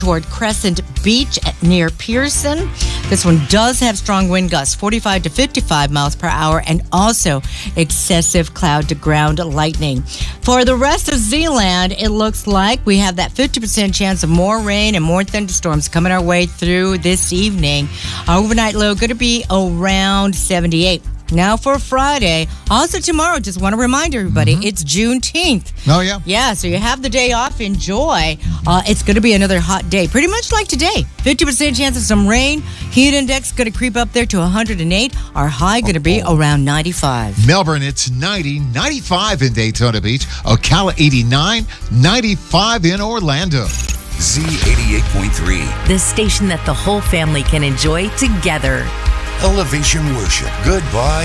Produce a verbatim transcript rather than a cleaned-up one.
toward Crescent Beach at, near Pearson. This one does have strong wind gusts, forty-five to fifty-five miles per hour, and also excessive cloud to ground lightning. For the rest of Zeeland, it looks like we have that fifty percent chance of more rain and more thunderstorms coming our way through this evening. Our overnight low going to be around seventy-eight. Now for Friday, also tomorrow, just want to remind everybody, mm-hmm. it's Juneteenth. Oh, yeah. Yeah, so you have the day off. Enjoy. Uh, it's going to be another hot day, pretty much like today. fifty percent chance of some rain. Heat index going to creep up there to one hundred eight. Our high going to be around ninety-five. Melbourne, it's ninety, ninety-five in Daytona Beach. Ocala, eighty-nine, ninety-five in Orlando. Z eighty-eight point three. The station that the whole family can enjoy together. Elevation Worship. Goodbye.